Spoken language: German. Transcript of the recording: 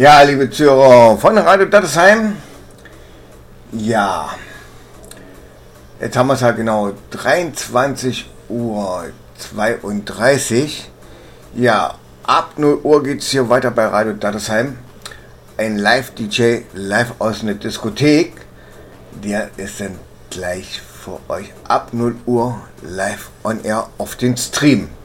Ja, liebe Zuhörer von Radio Dattesheim. Ja, jetzt haben wir es ja genau 23:32 Uhr. Ja, ab 0 Uhr geht es hier weiter bei Radio Dattesheim. Ein Live-DJ, live aus einer Diskothek. Der ist dann gleich für euch ab 0 Uhr live on air auf den Stream.